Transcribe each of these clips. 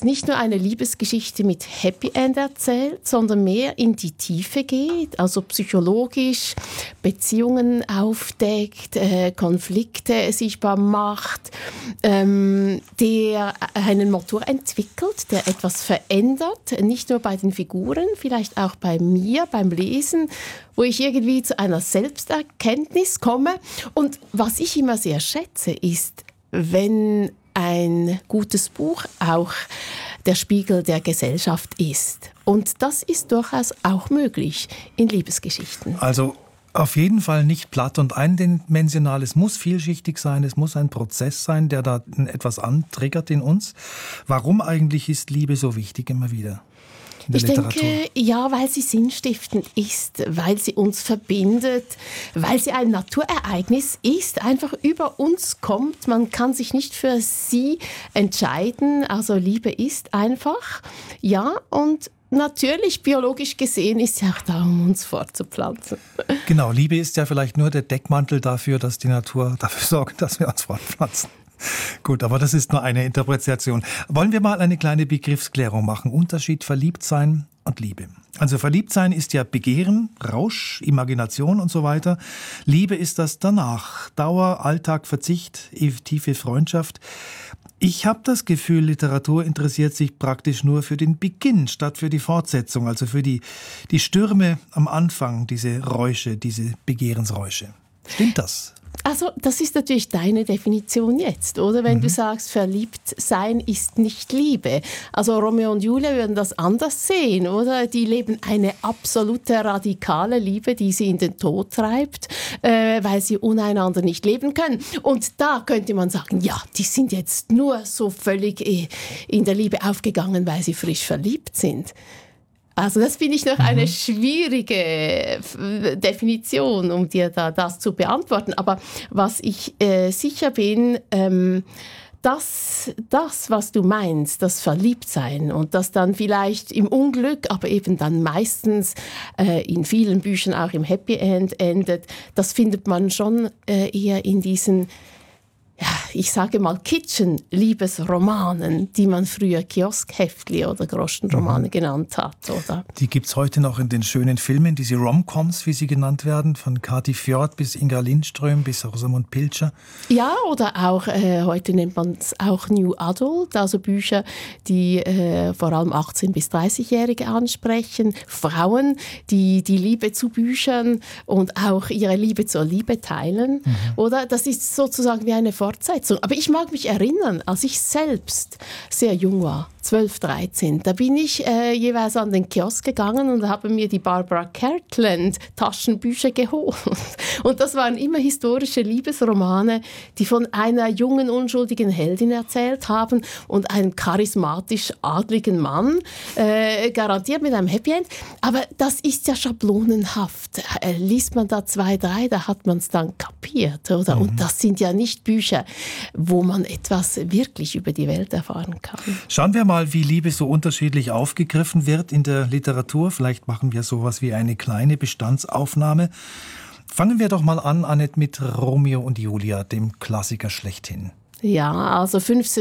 es nicht nur eine Liebesgeschichte mit Happy End erzählt, sondern mehr in die Tiefe geht, also psychologisch Beziehungen aufdeckt, Konflikte sichtbar macht, der einen Motor entwickelt, der etwas verändert, nicht nur bei den Figuren, vielleicht auch bei mir, beim Lesen, wo ich irgendwie zu einer Selbsterkenntnis komme. Und was ich immer sehr schätze, ist, wenn ein gutes Buch auch der Spiegel der Gesellschaft ist. Und das ist durchaus auch möglich in Liebesgeschichten. Also auf jeden Fall nicht platt und eindimensional. Es muss vielschichtig sein, es muss ein Prozess sein, der da etwas antriggert in uns. Warum eigentlich ist Liebe so wichtig immer wieder? Ich denke, ja, weil sie sinnstiftend ist, weil sie uns verbindet, weil sie ein Naturereignis ist, einfach über uns kommt. Man kann sich nicht für sie entscheiden. Also Liebe ist einfach. Ja, und natürlich, biologisch gesehen, ist sie auch da, um uns fortzupflanzen. Genau, Liebe ist ja vielleicht nur der Deckmantel dafür, dass die Natur dafür sorgt, dass wir uns fortpflanzen. Gut, aber das ist nur eine Interpretation. Wollen wir mal eine kleine Begriffsklärung machen? Unterschied Verliebtsein und Liebe. Also Verliebtsein ist ja Begehren, Rausch, Imagination und so weiter. Liebe ist das danach. Dauer, Alltag, Verzicht, tiefe Freundschaft. Ich habe das Gefühl, Literatur interessiert sich praktisch nur für den Beginn statt für die Fortsetzung, also für die Stürme am Anfang, diese Räusche, diese Begehrensräusche. Stimmt das? Also das ist natürlich deine Definition jetzt, oder? Wenn du sagst, verliebt sein ist nicht Liebe. Also Romeo und Julia würden das anders sehen, oder? Die leben eine absolute radikale Liebe, die sie in den Tod treibt, weil sie uneinander nicht leben können. Und da könnte man sagen, ja, die sind jetzt nur so völlig in der Liebe aufgegangen, weil sie frisch verliebt sind. Also das finde ich noch eine schwierige Definition, um dir da das zu beantworten. Aber was ich sicher bin, das, was du meinst, das Verliebtsein und das dann vielleicht im Unglück, aber eben dann meistens in vielen Büchern auch im Happy End endet, das findet man schon eher in diesen, ja, ich sage mal Kitchen-Liebesromanen, die man früher Kioskhäftli oder Groschenromane genannt hat, oder? Die gibt's heute noch in den schönen Filmen, diese Rom-Coms, wie sie genannt werden, von Kati Fjord bis Inga Lindström bis Rosamund Pilcher. Ja, oder auch, heute nennt man es auch New Adult, also Bücher, die vor allem 18- bis 30-Jährige ansprechen, Frauen, die die Liebe zu Büchern und auch ihre Liebe zur Liebe teilen, oder? Das ist sozusagen wie eine Fortsetzung. Aber ich mag mich erinnern, als ich selbst sehr jung war, 12, 13, da bin ich jeweils an den Kiosk gegangen und habe mir die Barbara Cartland Taschenbücher geholt. Und das waren immer historische Liebesromane, die von einer jungen, unschuldigen Heldin erzählt haben und einem charismatisch adligen Mann, garantiert mit einem Happy End. Aber das ist ja schablonenhaft. Liest man da 2, 3, da hat man es dann kapiert, oder? Und das sind ja nicht Bücher, wo man etwas wirklich über die Welt erfahren kann. Schauen wir mal, wie Liebe so unterschiedlich aufgegriffen wird in der Literatur. Vielleicht machen wir sowas wie eine kleine Bestandsaufnahme. Fangen wir doch mal an, Annette, mit Romeo und Julia, dem Klassiker schlechthin. Ja, also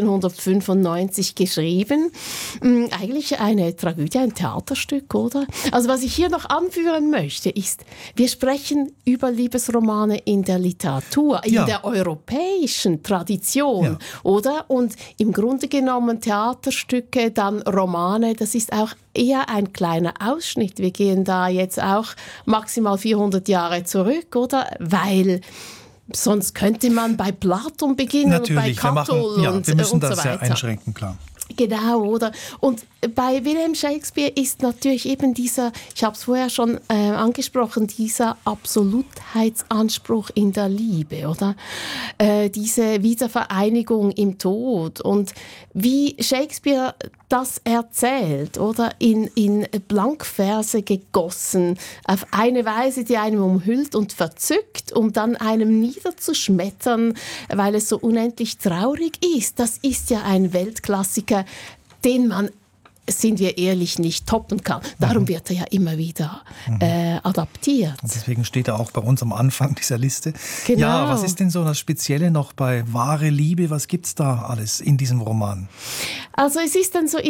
1595 geschrieben. Eigentlich eine Tragödie, ein Theaterstück, oder? Also was ich hier noch anführen möchte, ist, wir sprechen über Liebesromane in der Literatur, in der europäischen Tradition, oder? Und im Grunde genommen Theaterstücke, dann Romane, das ist auch eher ein kleiner Ausschnitt. Wir gehen da jetzt auch maximal 400 Jahre zurück, oder? Weil sonst könnte man bei Platon beginnen. Natürlich, und bei Catull wir müssen und das so weiter. Ja einschränken, klar. Genau, oder? Und bei Wilhelm Shakespeare ist natürlich eben dieser, ich habe es vorher schon angesprochen, dieser Absolutheitsanspruch in der Liebe, oder? Diese Wiedervereinigung im Tod. Und wie Shakespeare das erzählt, oder? In Blankverse gegossen, auf eine Weise, die einem umhüllt und verzückt, um dann einem niederzuschmettern, weil es so unendlich traurig ist. Das ist ja ein Weltklassiker, den man, sind wir ehrlich, nicht toppen kann. Darum wird er ja immer wieder adaptiert. Und deswegen steht er auch bei uns am Anfang dieser Liste. Genau. Ja, was ist denn so das Spezielle noch bei wahre Liebe? Was gibt's da alles in diesem Roman? Also es ist dann so